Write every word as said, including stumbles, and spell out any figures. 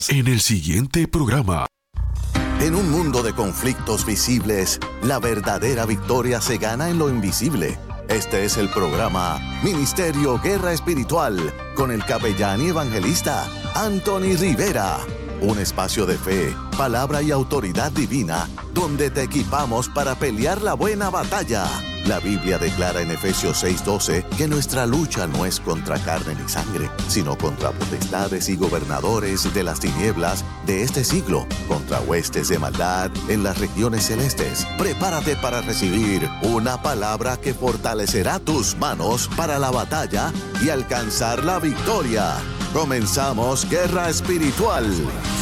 En el siguiente programa. En un mundo de conflictos visibles, la verdadera victoria se gana en lo invisible. Este es el programa Ministerio Guerra Espiritual con el capellán y evangelista Anthony Rivera. Un espacio de fe, palabra y autoridad divina, donde te equipamos para pelear la buena batalla. La Biblia declara en Efesios seis doce que nuestra lucha no es contra carne ni sangre, sino contra potestades y gobernadores de las tinieblas de este siglo, contra huestes de maldad en las regiones celestes. Prepárate para recibir una palabra que fortalecerá tus manos para la batalla y alcanzar la victoria. Comenzamos Guerra Espiritual.